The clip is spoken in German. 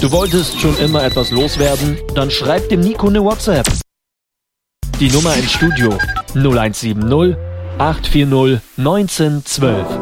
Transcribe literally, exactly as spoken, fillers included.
Du wolltest schon immer etwas loswerden? Dann schreib dem Nico eine WhatsApp. Die Nummer ins Studio null eins sieben null acht vier null eins neun eins zwei.